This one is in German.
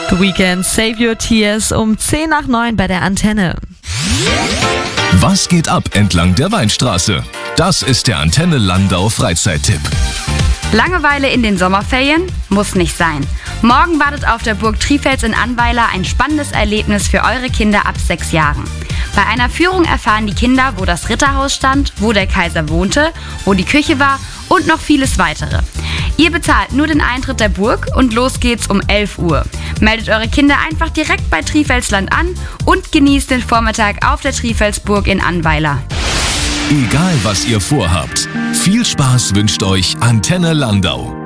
The Weeknd, Save Your Tears um 8:50 bei der Antenne. Was geht ab entlang der Weinstraße? Das ist der Antenne Landau Freizeittipp. Langeweile in den Sommerferien? Muss nicht sein. Morgen wartet auf der Burg Trifels in Annweiler ein spannendes Erlebnis für eure Kinder ab 6 Jahren. Bei einer Führung erfahren die Kinder, wo das Ritterhaus stand, wo der Kaiser wohnte, wo die Küche war und noch vieles weitere. Ihr bezahlt nur den Eintritt der Burg und los geht's um 11 Uhr. Meldet eure Kinder einfach direkt bei Trifelsland an und genießt den Vormittag auf der Trifelsburg in Annweiler. Egal was ihr vorhabt, viel Spaß wünscht euch Antenne Landau.